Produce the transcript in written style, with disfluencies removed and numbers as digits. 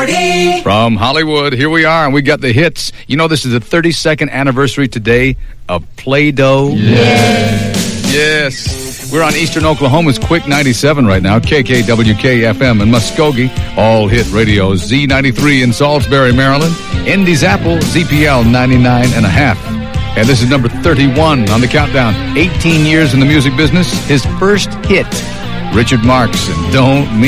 Morty. From Hollywood, here we are, and we got the hits. You know, this is the 32nd anniversary today of Play-Doh. Yes. We're on Eastern Oklahoma's Quick 97 right now, KKWK-FM in Muskogee, All Hit Radio, Z93 in Salisbury, Maryland, Indy's Apple, ZPL 99.5. And this is number 31 on the countdown. 18 years in the music business, his first hit, Richard Marx and Don't